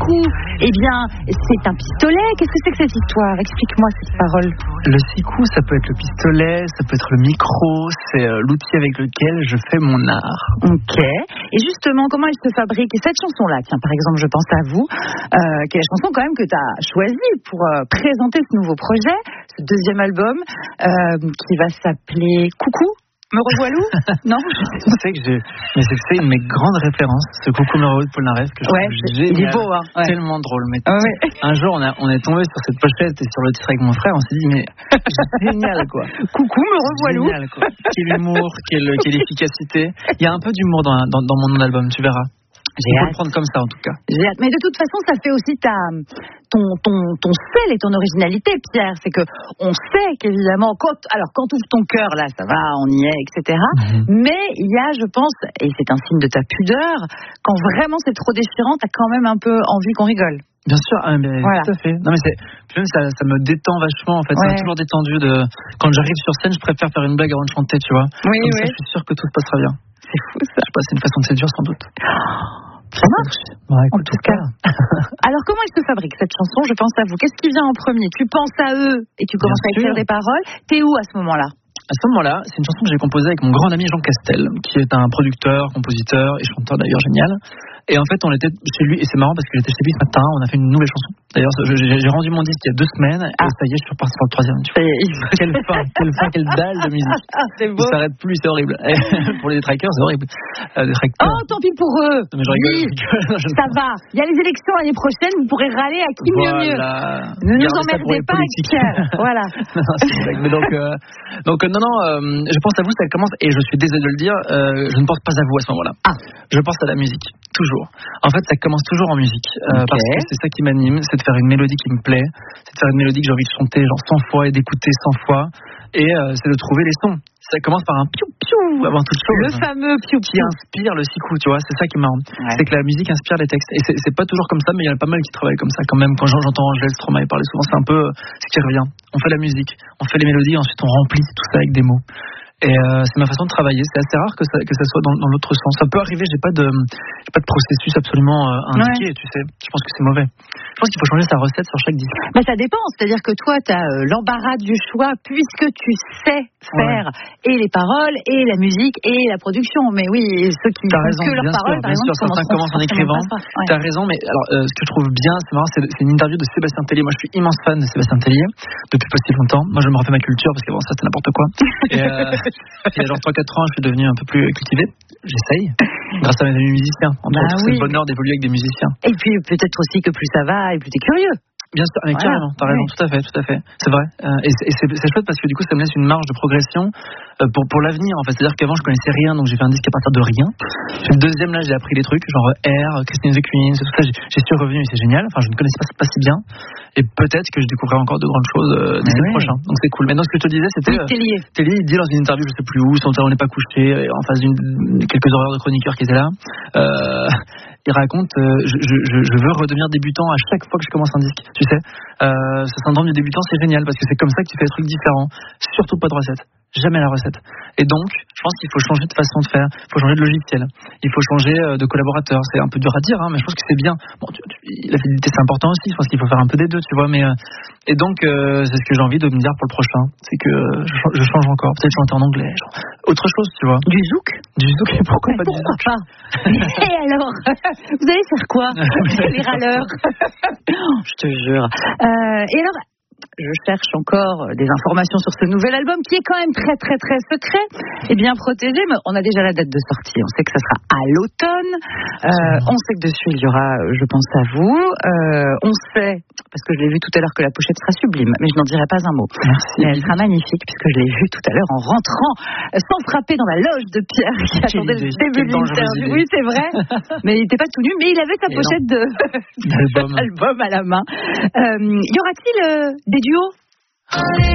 sikou, eh bien, c'est un pistolet. Qu'est-ce que c'est que cette histoire? Explique-moi cette parole. Le sikou, ça peut être le pistolet, ça peut être le micro, c'est l'outil avec lequel je fais mon art. Ok. Et justement, comment elle se fabrique? Et cette chanson-là, tiens, par exemple, je pense à vous, qui est la chanson quand même que tu as choisie pour présenter ce nouveau projet, ce deuxième album, qui va s'appeler Coucou. Me revoilou? Non? Tu sais que c'est une de mes grandes références, ce Coucou me revoilou de Polnareff, que je trouve génial. Il est beau, hein? Ouais. Tellement drôle. Mais un jour, on est tombé sur cette pochette et sur le titre avec mon frère, on s'est dit, mais génial, quoi. Coucou me revoilou. Génial, quoi. Quel humour, quelle efficacité. Il y a un peu d'humour dans mon nom d'album, tu verras. Il faut le prendre comme ça, en tout cas. J'ai hâte. Mais de toute façon, ça fait aussi ton sel et ton originalité, Pierre. C'est que on sait qu'évidemment, quand ouvre ton cœur, là, ça va, on y est, etc. Mais il y a, je pense, et c'est un signe de ta pudeur, quand vraiment c'est trop déchirant, t'as quand même un peu envie qu'on rigole. Bien sûr, voilà. Tout à fait. Non mais ça me détend vachement en fait. Ça m'a toujours détendu quand j'arrive sur scène, je préfère faire une blague avant de chanter, tu vois. Oui, comme ça, je suis sûr que tout se passera bien. C'est fou ça. Je sais pas, c'est une façon de séduire sans doute. Ça marche. Bah, écoute, en tout cas. Alors comment elle se fabrique cette chanson? Je pense à vous. Qu'est-ce qui vient en premier? Tu penses à eux et tu commences à écrire des paroles. T'es où à ce moment-là? À ce moment-là, c'est une chanson que j'ai composée avec mon grand ami Jean Castel, qui est un producteur, compositeur et chanteur d'ailleurs génial. Et en fait, on était chez lui, et c'est marrant parce que j'étais chez lui ce matin, on a fait une nouvelle chanson. D'ailleurs, j'ai rendu mon disque il y a 2 semaines, et ça y est, je suis reparti pour le 3e. Tu vois. Quelle dalle de musique. C'est beau. Ils s'arrêtent plus, c'est horrible. Pour les trackers, c'est horrible. Oh, tant pis pour eux. Non, mais je rigole. Oui, ça va. Il y a les élections l'année prochaine, vous pourrez râler à qui mieux. Ne nous emmerdez pas avec Pierre. Voilà. Mais donc, je pense à vous, ça commence, et je suis désolé de le dire, je ne pense pas à vous à ce moment-là. Je pense à la musique, toujours. En fait, ça commence toujours en musique, parce que c'est ça qui m'anime, c'est de faire une mélodie qui me plaît, c'est de faire une mélodie que j'ai envie de chanter genre 100 fois et d'écouter 100 fois, et c'est de trouver les sons. Ça commence par un piou-piou avant toute chose. Le fameux piou-piou. Qui inspire le sikou, tu vois, c'est ça qui est marrant. C'est que la musique inspire les textes. Et c'est pas toujours comme ça, mais il y en a pas mal qui travaillent comme ça quand même. Quand j'entends Angèle Stromae parler souvent, c'est un peu ce qui revient. On fait la musique, on fait les mélodies, ensuite on remplit tout ça avec des mots. Et c'est ma façon de travailler. C'est assez rare que ça soit dans l'autre sens. Ça peut arriver, j'ai pas de processus absolument indiqué, tu sais. Je pense que c'est mauvais. Je pense qu'il faut changer sa recette sur chaque disque. Mais ça dépend, c'est-à-dire que toi, tu as l'embarras du choix puisque tu sais faire et les paroles et la musique et la production. Mais oui, ceux qui font que leurs paroles, par exemple, certains commencent en écrivant. T'as raison, mais alors ce que je trouve bien, c'est marrant, c'est une interview de Sébastien Tellier. Moi, je suis immense fan de Sébastien Tellier depuis pas si longtemps. Moi, je me refais ma culture parce qu'avant ça, c'était n'importe quoi. Et il y a genre 3-4 ans, je suis devenu un peu plus cultivé. J'essaye, grâce à mes amis musiciens. C'est le bonheur d'évoluer avec des musiciens. Et puis peut-être aussi que plus ça va et plus t'es curieux. Bien sûr, carrément, t'as raison, tout à fait, c'est vrai. Et c'est chouette parce que du coup, ça me laisse une marge de progression pour l'avenir, en fait. C'est-à-dire qu'avant, je connaissais rien, donc j'ai fait un disque à partir de rien. Puis le deuxième, là, j'ai appris des trucs, genre Air, Christine the Queen, tout ça, j'ai su revenir et c'est génial. Enfin, je ne connaissais pas si bien. Et peut-être que je découvrirai encore de grandes choses d'ici le prochain. Donc c'est cool. Mais donc, ce que je te disais, c'était Tellier, il dit dans une interview, je sais plus où, son talent n'est pas couché, en face quelques horaires de chroniqueurs qui étaient là. Il raconte je veux redevenir débutant à chaque fois que je commence un disque, tu sais. Ce syndrome du débutant, c'est génial parce que c'est comme ça que tu fais des trucs différents. Surtout pas de recette, jamais la recette. Et donc je pense qu'il faut changer de façon de faire, il faut changer de logiciel, il faut changer de collaborateur. C'est un peu dur à dire, mais je pense que c'est bien. Bon, la fidélité c'est important aussi, je pense qu'il faut faire un peu des deux, tu vois. Mais et donc c'est ce que j'ai envie de me dire pour le prochain, c'est que je change encore, peut-être chanter en anglais, genre, autre chose, tu vois. Du zouk, pourquoi pas du zouk? Et alors vous allez faire quoi? Les râleurs. Je te jure. Et alors, je cherche encore des informations sur ce nouvel album qui est quand même très très très secret et bien protégé, mais on a déjà la date de sortie, on sait que ça sera à l'automne, on sait que dessus il y aura Je pense à vous, on sait, parce que je l'ai vu tout à l'heure, que la pochette sera sublime, mais je n'en dirai pas un mot. Merci. Mais elle sera magnifique puisque je l'ai vue tout à l'heure en rentrant, sans frapper dans la loge de Pierre qui attendait le début de l'interview. Oui, c'est vrai, mais il n'était pas tout nu, mais il avait sa pochette d'album à la main. Y aura-t-il des duos?